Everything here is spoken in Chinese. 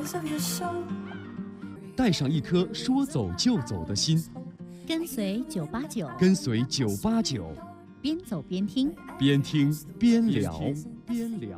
带上一颗说走就走的心， 跟随989， 跟随989， 边走边听， 边听边聊。